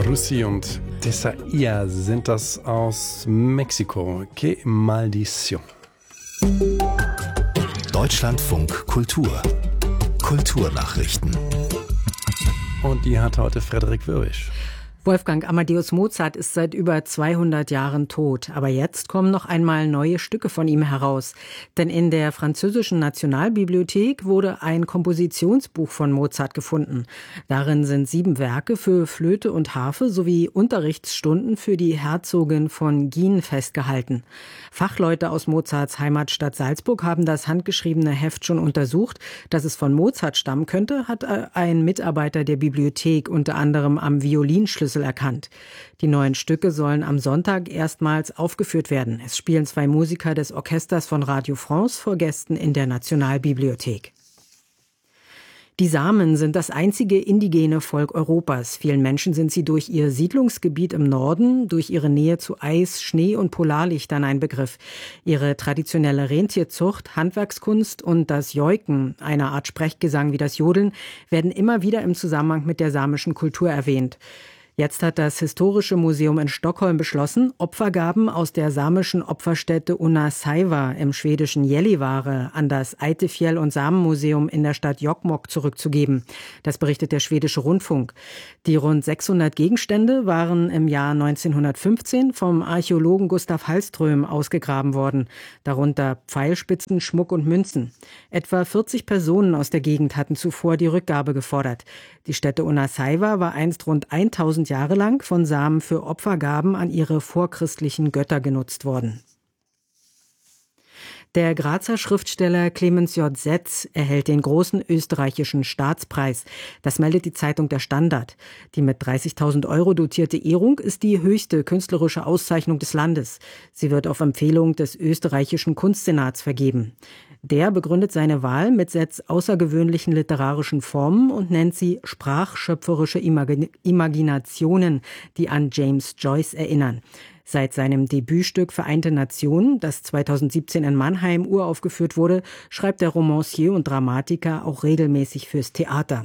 Lucy und Tessaia sind das aus Mexiko. Que maldición. Deutschlandfunk Kultur. Kulturnachrichten. Und die hat heute Frederik Wirwisch. Wolfgang Amadeus Mozart ist seit über 200 Jahren tot. Aber jetzt kommen noch einmal neue Stücke von ihm heraus. Denn in der französischen Nationalbibliothek wurde ein Kompositionsbuch von Mozart gefunden. Darin sind 7 Werke für Flöte und Harfe sowie Unterrichtsstunden für die Herzogin von Guînes festgehalten. Fachleute aus Mozarts Heimatstadt Salzburg haben das handgeschriebene Heft schon untersucht. Dass es von Mozart stammen könnte, hat ein Mitarbeiter der Bibliothek unter anderem am Violinschlüssel erkannt. Die neuen Stücke sollen am Sonntag erstmals aufgeführt werden. Es spielen 2 Musiker des Orchesters von Radio France vor Gästen in der Nationalbibliothek. Die Samen sind das einzige indigene Volk Europas. Vielen Menschen sind sie durch ihr Siedlungsgebiet im Norden, durch ihre Nähe zu Eis, Schnee und Polarlichtern ein Begriff. Ihre traditionelle Rentierzucht, Handwerkskunst und das Joiken, eine Art Sprechgesang wie das Jodeln, werden immer wieder im Zusammenhang mit der samischen Kultur erwähnt. Jetzt hat das Historische Museum in Stockholm beschlossen, Opfergaben aus der samischen Opferstätte Unnasaiva im schwedischen Gällivare an das Eidefjäll- und Samenmuseum in der Stadt Jokkmokk zurückzugeben. Das berichtet der schwedische Rundfunk. Die rund 600 Gegenstände waren im Jahr 1915 vom Archäologen Gustav Hallström ausgegraben worden, darunter Pfeilspitzen, Schmuck und Münzen. Etwa 40 Personen aus der Gegend hatten zuvor die Rückgabe gefordert. Die Stätte Unnasaiva war einst rund 1000 Jahre lang von Samen für Opfergaben an ihre vorchristlichen Götter genutzt worden. Der Grazer Schriftsteller Clemens J. Setz erhält den großen österreichischen Staatspreis. Das meldet die Zeitung Der Standard. Die mit 30.000 € dotierte Ehrung ist die höchste künstlerische Auszeichnung des Landes. Sie wird auf Empfehlung des österreichischen Kunstsenats vergeben. Der begründet seine Wahl mit Setz' außergewöhnlichen literarischen Formen und nennt sie sprachschöpferische Imaginationen, die an James Joyce erinnern. Seit seinem Debütstück Vereinte Nationen, das 2017 in Mannheim uraufgeführt wurde, schreibt der Romancier und Dramatiker auch regelmäßig fürs Theater.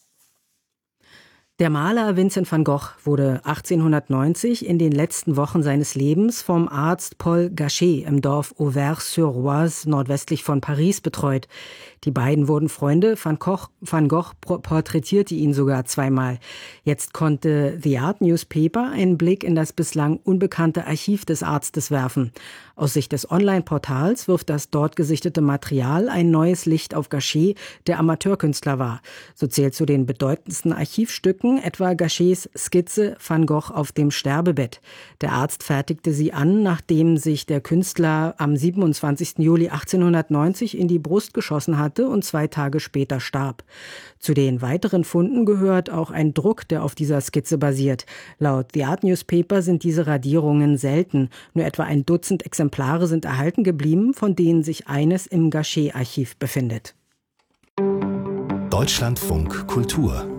Der Maler Vincent van Gogh wurde 1890 in den letzten Wochen seines Lebens vom Arzt Paul Gachet im Dorf Auvers-sur-Oise nordwestlich von Paris betreut. Die beiden wurden Freunde. Van Gogh porträtierte ihn sogar 2-mal. Jetzt konnte The Art Newspaper einen Blick in das bislang unbekannte Archiv des Arztes werfen. Aus Sicht des Online-Portals wirft das dort gesichtete Material ein neues Licht auf Gachet, der Amateurkünstler war. So zählt zu den bedeutendsten Archivstücken etwa Gachets Skizze Van Gogh auf dem Sterbebett. Der Arzt fertigte sie an, nachdem sich der Künstler am 27. Juli 1890 in die Brust geschossen hatte und 2 Tage später starb. Zu den weiteren Funden gehört auch ein Druck, der auf dieser Skizze basiert. Laut The Art Newspaper sind diese Radierungen selten. Nur etwa ein Dutzend Exemplare sind erhalten geblieben, von denen sich eines im Gachet-Archiv befindet. Deutschlandfunk Kultur.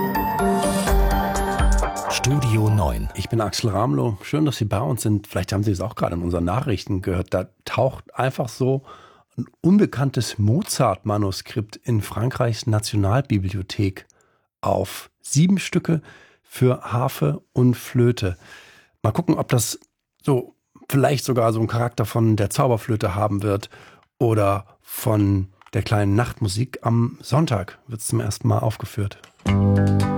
Studio 9. Ich bin Axel Ramlow. Schön, dass Sie bei uns sind. Vielleicht haben Sie es auch gerade in unseren Nachrichten gehört. Da taucht einfach so ein unbekanntes Mozart-Manuskript in Frankreichs Nationalbibliothek auf. 7 Stücke für Harfe und Flöte. Mal gucken, ob das so vielleicht sogar so einen Charakter von der Zauberflöte haben wird oder von der kleinen Nachtmusik. Am Sonntag wird es zum ersten Mal aufgeführt.